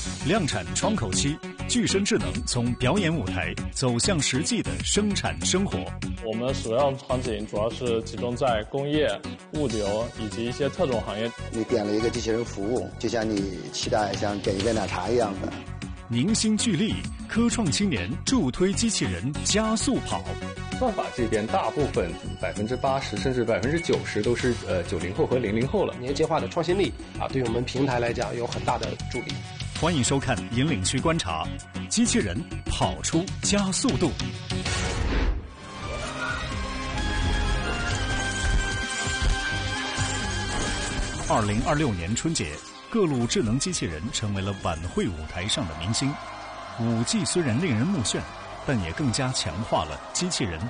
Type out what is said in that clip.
量产窗口期，具身智能从表演舞台走向实际的生产生活。 我们使用场景主要是集中在工业、物流以及一些特种行业。 你点了一个机器人服务，就像你期待像点一杯奶茶一样的。 凝心聚力，科创青年助推机器人加速跑。 算法这边大部分80%甚至90%都是90后和00后了。 年轻化的创新力对于我们平台来讲有很大的助力。 欢迎收看《引领区观察》，机器人跑出加速度。2026年春节，各路智能机器人成为了晚会舞台上的明星。5G 虽然令人目眩，但也更加强化了机器人